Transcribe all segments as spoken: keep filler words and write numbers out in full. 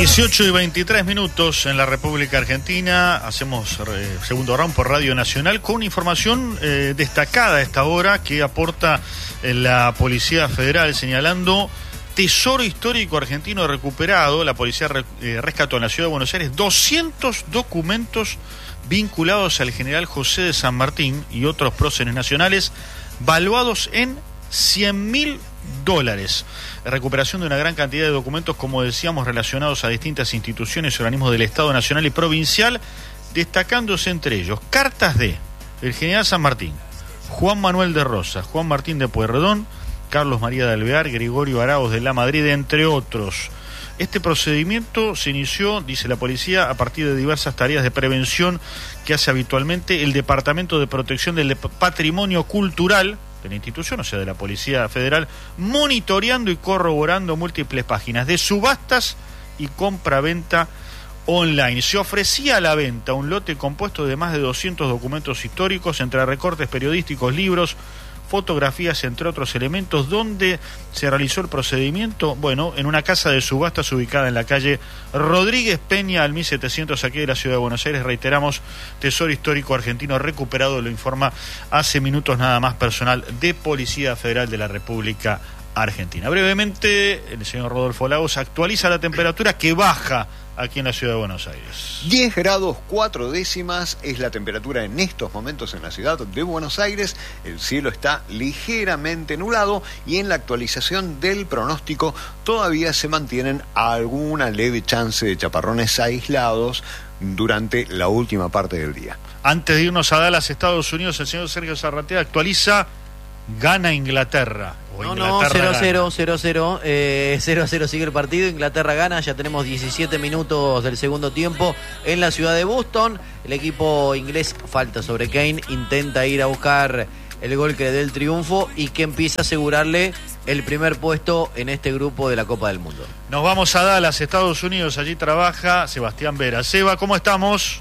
dieciocho y veintitrés minutos en la República Argentina. Hacemos eh, segundo round por Radio Nacional con información eh, destacada a esta hora que aporta eh, la Policía Federal, señalando tesoro histórico argentino recuperado. La policía re, eh, rescató en la ciudad de Buenos Aires doscientos documentos vinculados al general José de San Martín y otros próceres nacionales, valuados en cien mil dólares. La recuperación de una gran cantidad de documentos, como decíamos, relacionados a distintas instituciones y organismos del Estado nacional y provincial, destacándose entre ellos cartas de el general San Martín, Juan Manuel de Rosas, Juan Martín de Pueyrredón, Carlos María de Alvear, Gregorio Arauz de la Madrid, entre otros. Este procedimiento se inició, dice la policía, a partir de diversas tareas de prevención que hace habitualmente el Departamento de Protección del Patrimonio Cultural de la institución, o sea, de la Policía Federal, monitoreando y corroborando múltiples páginas de subastas y compra-venta online. Se ofrecía a la venta un lote compuesto de más de doscientos documentos históricos, entre recortes periodísticos, libros, fotografías, entre otros elementos. ¿Dónde se realizó el procedimiento? Bueno, en una casa de subastas ubicada en la calle Rodríguez Peña, al mil setecientos, aquí de la ciudad de Buenos Aires. Reiteramos, tesoro histórico argentino recuperado, lo informa hace minutos nada más personal de Policía Federal de la República Argentina. Brevemente, el señor Rodolfo Lagos actualiza la temperatura que baja aquí en la ciudad de Buenos Aires. diez grados cuatro décimas es la temperatura en estos momentos en la ciudad de Buenos Aires. El cielo está ligeramente nublado y en la actualización del pronóstico todavía se mantienen alguna leve chance de chaparrones aislados durante la última parte del día. Antes de irnos a Dallas, Estados Unidos, el señor Sergio Zarratea actualiza: gana Inglaterra. O no, Inglaterra no, cero a cero, gana. cero a cero, eh, cero a cero sigue el partido, Inglaterra gana, ya tenemos diecisiete minutos del segundo tiempo en la ciudad de Boston. El equipo inglés falta sobre Kane, intenta ir a buscar el gol que le dé el triunfo y que empieza a asegurarle el primer puesto en este grupo de la Copa del Mundo. Nos vamos a Dallas, Estados Unidos, allí trabaja Sebastián Vera. Seba, ¿cómo estamos?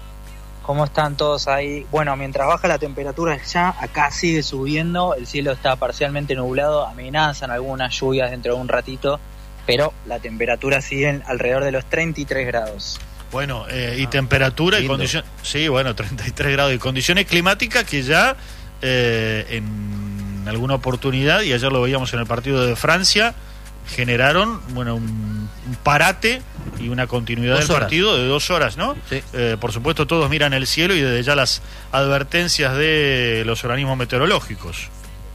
¿Cómo están todos ahí? Bueno, mientras baja la temperatura ya, acá sigue subiendo, el cielo está parcialmente nublado, amenazan algunas lluvias dentro de un ratito, pero la temperatura sigue alrededor de los treinta y tres grados. Bueno, eh, y ah, temperatura lindo. Y condiciones... Sí, bueno, treinta y tres grados y condiciones climáticas que ya eh, en alguna oportunidad, y ayer lo veíamos en el partido de Francia, generaron, bueno, un, un parate y una continuidad del partido de dos horas, ¿no? Sí. Eh, por supuesto, todos miran el cielo y desde ya las advertencias de los organismos meteorológicos.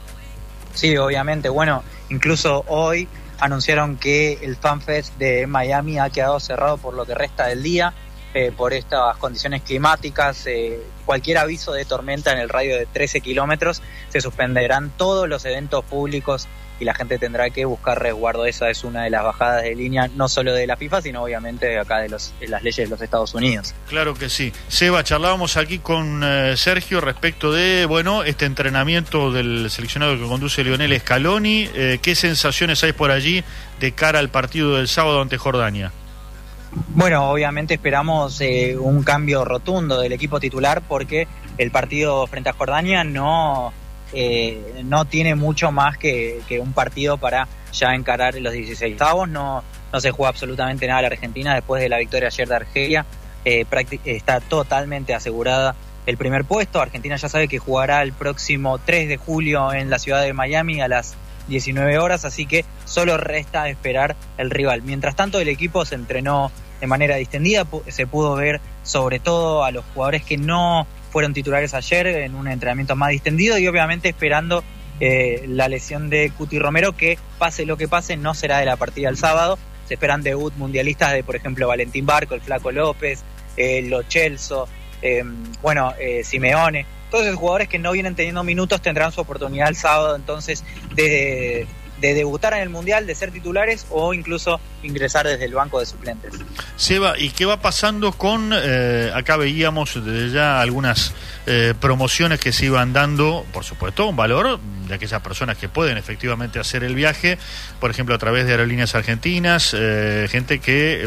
Sí, obviamente. Bueno, incluso hoy anunciaron que el FanFest de Miami ha quedado cerrado por lo que resta del día, eh, por estas condiciones climáticas. Eh, cualquier aviso de tormenta en el radio de trece kilómetros, se suspenderán todos los eventos públicos y la gente tendrá que buscar resguardo. Esa es una de las bajadas de línea, no solo de la FIFA, sino obviamente de acá de, los, de las leyes de los Estados Unidos. Claro que sí. Seba, charlábamos aquí con eh, Sergio respecto de, bueno, este entrenamiento del seleccionado que conduce Lionel Scaloni. Eh, ¿Qué sensaciones hay por allí de cara al partido del sábado ante Jordania? Bueno, obviamente esperamos eh, un cambio rotundo del equipo titular, porque el partido frente a Jordania no... Eh, no tiene mucho más que, que un partido para ya encarar los dieciseisavos. No, no se juega absolutamente nada a la Argentina después de la victoria ayer de Argelia. Eh, está totalmente asegurada el primer puesto. Argentina ya sabe que jugará el próximo tres de julio en la ciudad de Miami a las diecinueve horas, así que solo resta esperar el rival. Mientras tanto, el equipo se entrenó de manera distendida, se pudo ver sobre todo a los jugadores que no fueron titulares ayer en un entrenamiento más distendido, y obviamente esperando eh, la lesión de Cuti Romero, que pase lo que pase no será de la partida el sábado. Se esperan debut mundialistas de, por ejemplo, Valentín Barco, el Flaco López, eh, Lo Celso, eh, bueno, eh, Simeone. Todos esos jugadores que no vienen teniendo minutos tendrán su oportunidad el sábado, entonces, de, de debutar en el Mundial, de ser titulares o incluso ingresar desde el banco de suplentes. Seba, ¿y qué va pasando con, eh, acá veíamos desde ya algunas eh, promociones que se iban dando, por supuesto, un valor de aquellas personas que pueden efectivamente hacer el viaje, por ejemplo, a través de Aerolíneas Argentinas, eh, gente que eh,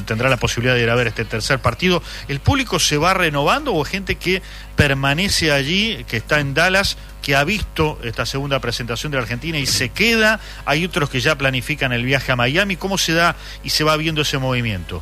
tendrá la posibilidad de ir a ver este tercer partido. ¿El público se va renovando o hay gente que permanece allí, que está en Dallas, que ha visto esta segunda presentación de la Argentina y se queda? ¿Hay otros que ya planifican el viaje a Miami? ¿Cómo se da y se va viendo ese movimiento?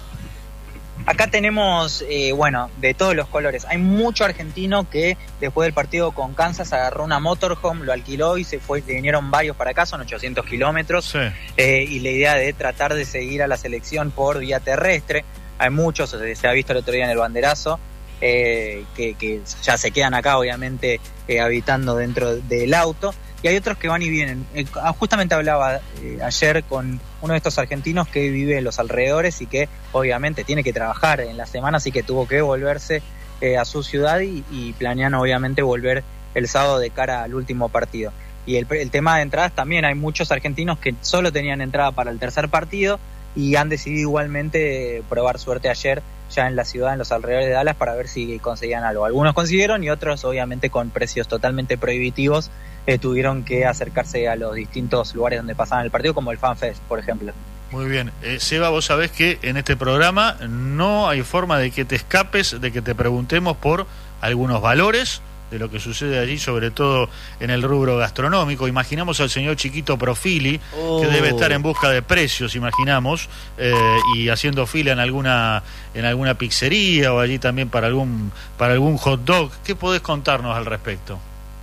Acá tenemos, eh, bueno, de todos los colores. Hay mucho argentino que después del partido con Kansas agarró una motorhome, lo alquiló y se fue. Vinieron varios para acá, son ochocientos kilómetros. Sí. Eh, y la idea de tratar de seguir a la selección por vía terrestre. Hay muchos, se ha visto el otro día en el banderazo, eh, que, que ya se quedan acá, obviamente, eh, habitando dentro del auto. Y hay otros que van y vienen. Eh, justamente hablaba eh, ayer con uno de estos argentinos que vive en los alrededores y que obviamente tiene que trabajar en la semana, así que tuvo que volverse eh, a su ciudad y, y planean obviamente volver el sábado de cara al último partido. Y el, el tema de entradas también, hay muchos argentinos que solo tenían entrada para el tercer partido y han decidido igualmente probar suerte ayer ya en la ciudad, en los alrededores de Dallas, para ver si conseguían algo. Algunos consiguieron y otros obviamente con precios totalmente prohibitivos eh, tuvieron que acercarse a los distintos lugares donde pasaban el partido, como el FanFest, por ejemplo. Muy bien. Eh, Seba, vos sabés que en este programa no hay forma de que te escapes, de que te preguntemos por algunos valores de lo que sucede allí, sobre todo en el rubro gastronómico. Imaginamos al señor Chiquito Profili, oh. que debe estar en busca de precios, imaginamos, eh, y haciendo fila en alguna en alguna pizzería o allí también para algún para algún hot dog. ¿Qué podés contarnos al respecto?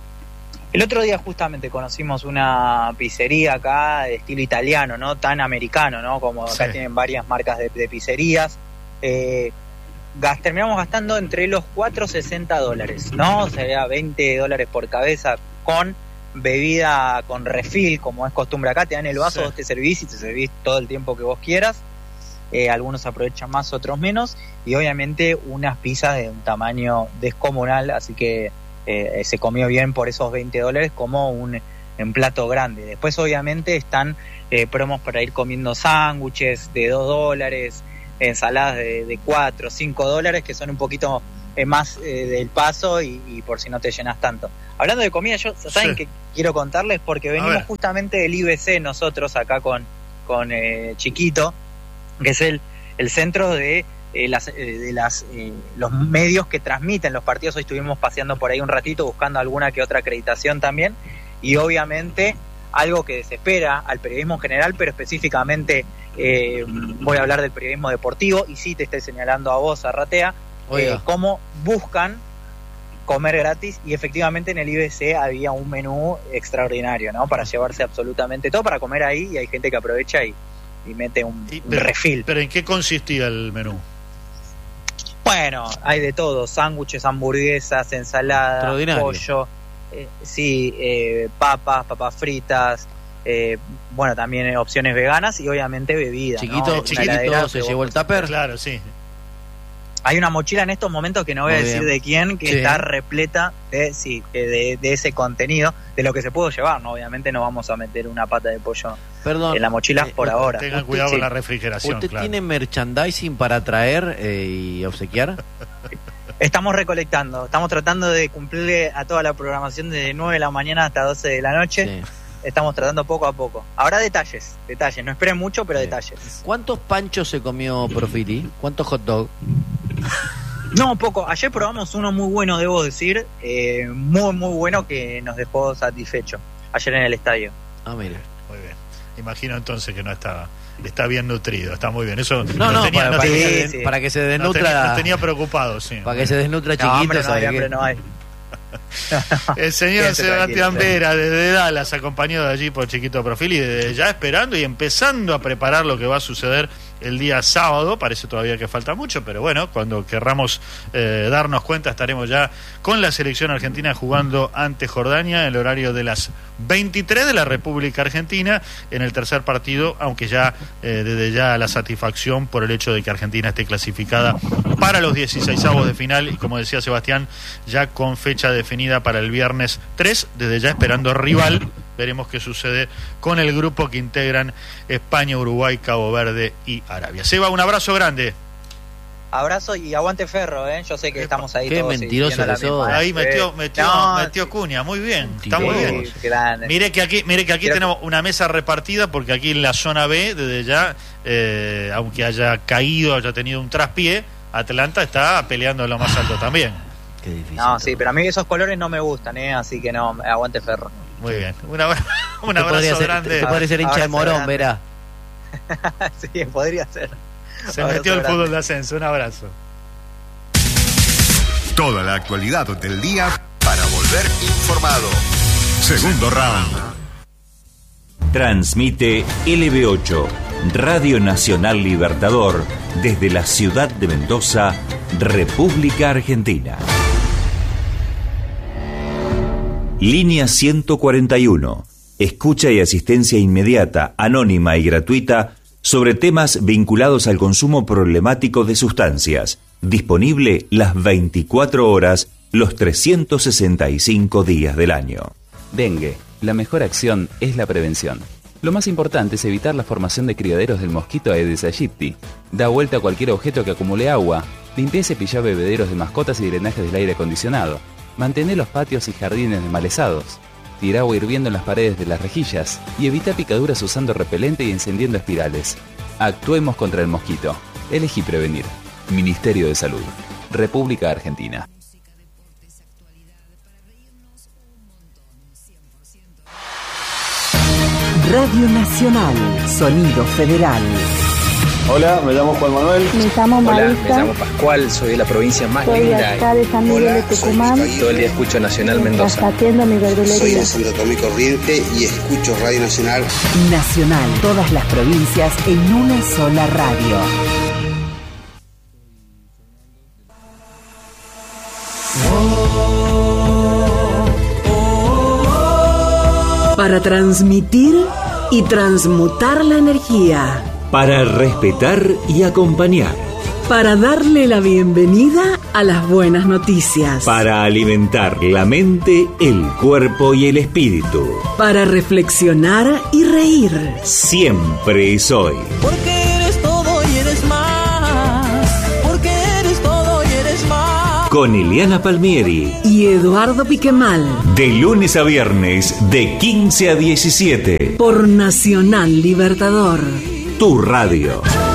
El otro día justamente conocimos una pizzería acá de estilo italiano, no tan americano, ¿no? Como acá sí. Tienen varias marcas de, de pizzerías. Eh, gas, terminamos gastando entre los cuatro y sesenta dólares, ¿no? Sería veinte dólares por cabeza con bebida con refill, como es costumbre acá. Te dan el vaso, sí. Vos te servís y te servís todo el tiempo que vos quieras. Eh, algunos aprovechan más, otros menos. Y obviamente unas pizzas de un tamaño descomunal, así que Eh, se comió bien por esos veinte dólares como un en plato grande. Después obviamente están eh, promos para ir comiendo sándwiches de dos dólares, ensaladas de, de cuatro, cinco dólares, que son un poquito eh, más eh, del paso y, y por si no te llenas tanto. Hablando de comida, yo saben sí. que quiero contarles porque venimos justamente del I B C nosotros acá con, con eh, Chiquito, que es el, el centro de Eh, las, eh, de las eh, los medios que transmiten los partidos. Hoy estuvimos paseando por ahí un ratito buscando alguna que otra acreditación también, y obviamente algo que desespera al periodismo en general, pero específicamente eh, voy a hablar del periodismo deportivo, y sí te estoy señalando a vos, Arratea, eh, cómo buscan comer gratis, y efectivamente en el I B C había un menú extraordinario, ¿no? Para llevarse absolutamente todo, para comer ahí, y hay gente que aprovecha y, y mete un, y, pero, un refill. ¿Pero en qué consistía el menú? Bueno, hay de todo, sándwiches, hamburguesas, ensaladas, pollo, eh, sí, eh, papas, papas fritas, eh, bueno, también opciones veganas y obviamente bebidas. Chiquito, ¿no? Chiquito se llevó el tupper. Claro, sí. Hay una mochila en estos momentos que no voy Muy a decir bien. de quién, que sí. está repleta de, sí, de, de ese contenido, de lo que se pudo llevar, ¿no? Obviamente no vamos a meter una pata de pollo Perdón, en la mochila eh, por eh, ahora. Tengan cuidado sí. con la refrigeración. ¿Usted claro. tiene merchandising para traer eh, y obsequiar? Estamos recolectando, estamos tratando de cumplirle a toda la programación desde nueve de la mañana hasta doce de la noche. Sí. Estamos tratando poco a poco. Habrá detalles, detalles, no esperen mucho, pero sí. detalles. ¿Cuántos panchos se comió Profili? ¿Cuántos hot dog? No, poco. Ayer probamos uno muy bueno, debo decir, eh, muy, muy bueno, que nos dejó satisfecho ayer en el estadio. Ah, mire. Muy bien. Imagino entonces que no estaba, está bien nutrido, está muy bien. Eso no, no, tenía, para, no para, tenía, que se, sí. para que se desnutra. Nos tenía, nos tenía preocupado, sí. Para que se desnutra Chiquito. No, hombre, no hay, hombre, no hay. El señor Sebastián Vera desde Dallas, acompañado de allí por Chiquito Profili, desde ya esperando y empezando a preparar lo que va a suceder el día sábado. Parece todavía que falta mucho, pero bueno, cuando querramos eh, darnos cuenta estaremos ya con la selección argentina jugando ante Jordania en el horario de las veintitrés de la República Argentina en el tercer partido, aunque ya eh, desde ya la satisfacción por el hecho de que Argentina esté clasificada para los dieciseisavos de final y, como decía Sebastián, ya con fecha definida para el viernes tres, desde ya esperando rival. Veremos qué sucede con el grupo que integran España, Uruguay, Cabo Verde y Arabia. Seba, un abrazo grande. Abrazo y aguante Ferro, ¿eh? Yo sé que estamos ahí Qué todos. mentiroso que sos. Ahí metió, metió, No, metió cuña, muy bien, Mentiroso. está muy bien. Sí, grande. Mire que aquí, mire que aquí Creo- tenemos una mesa repartida porque aquí en la zona B, desde ya, eh, aunque haya caído, haya tenido un traspié, Atlanta está peleando en lo más alto también. Qué difícil. No, sí, pero a mí esos colores no me gustan, ¿eh? Así que no, aguante Ferro. Muy bien, un abrazo, un Te podría abrazo ser, grande. te podría ser hincha de Abrazo Morón, grande. verá. Sí, podría ser. Se Abrazo metió el grande. fútbol de ascenso, un abrazo. Toda la actualidad del día para volver informado. Segundo round. Transmite L B ocho, Radio Nacional Libertador, desde la ciudad de Mendoza, República Argentina. Línea ciento cuarenta y uno. Escucha y asistencia inmediata, anónima y gratuita sobre temas vinculados al consumo problemático de sustancias. Disponible las veinticuatro horas, los trescientos sesenta y cinco días del año. Dengue. La mejor acción es la prevención. Lo más importante es evitar la formación de criaderos del mosquito Aedes aegypti. Da vuelta a cualquier objeto que acumule agua. Limpia y cepilla bebederos de mascotas y drenajes del aire acondicionado. Mantén los patios y jardines desmalezados. Tira agua hirviendo en las paredes de las rejillas y evita picaduras usando repelente y encendiendo espirales. Actuemos contra el mosquito. Elegí prevenir. Ministerio de Salud. República Argentina. Radio Nacional, Sonido Federal. Hola, me llamo Juan Manuel. Me llamo Hola, Marisa. me llamo Pascual, soy de la provincia más Soy linda. acá de San Miguel de Tucumán. Todo el día escucho Nacional Mendoza. Atiendo mi verdulería. Soy de Santo Tomé Corriente y escucho Radio Nacional. Nacional, todas las provincias en una sola radio. Para transmitir y transmutar la energía. Para respetar y acompañar. Para darle la bienvenida a las buenas noticias. Para alimentar la mente, el cuerpo y el espíritu. Para reflexionar y reír. Siempre es hoy. Porque eres todo y eres más. Porque eres todo y eres más. Con Eliana Palmieri y Eduardo Piquemal. De lunes a viernes, de quince a diecisiete. Por Nacional Libertador. Tu radio.